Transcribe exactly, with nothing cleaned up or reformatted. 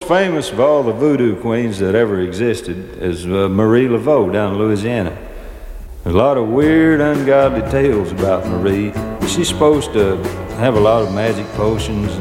famous of all the voodoo queens that ever existed is uh, Marie Laveau down in Louisiana. There's a lot of weird, ungodly tales about Marie. She's supposed to have a lot of magic potions